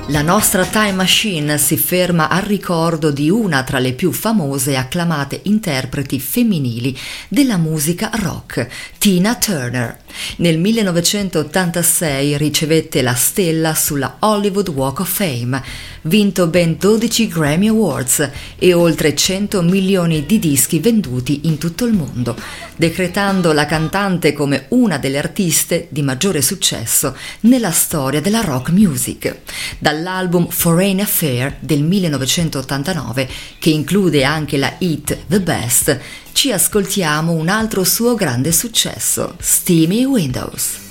La nostra Time Machine si ferma al ricordo di una tra le più famose e acclamate interpreti femminili della musica rock, Tina Turner. Nel 1986 ricevette la stella sulla Hollywood Walk of Fame, vinto ben 12 Grammy Awards e oltre 100 milioni di dischi venduti in tutto il mondo, decretando la cantante come una delle artiste di maggiore successo nella storia della rock music. Dall'album Foreign Affair del 1989, che include anche la hit The Best, ci ascoltiamo un altro suo grande successo, Steamy Windows.